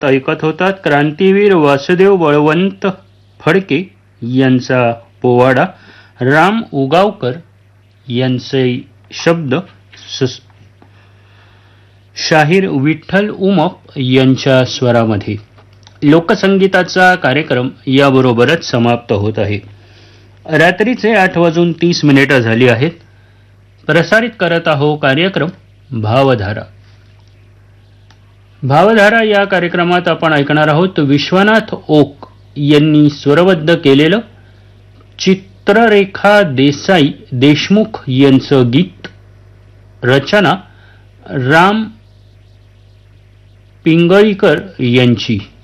ऐकत होतात क्रांतीवीर वासुदेव बळवंत फडके यांचा पोवाडा, राम उगावकर यांचे शब्द, शाहीर विठ्ठल उमप यांच्या स्वरामध्ये. लोकसंगीताचा कार्यक्रम याबरोबरच समाप्त होत आहे. रात्रीचे 8:30 झाली आहेत. प्रसारित करत आहो कार्यक्रम भावधारा. भावधारा या कार्यक्रमात आपण ऐकणार आहोत विश्वनाथ ओक यांनी स्वरबद्ध केलेलं चित्ररेखा देशमुख यांचं गीत, रचना राम पिंगळीकर यांची.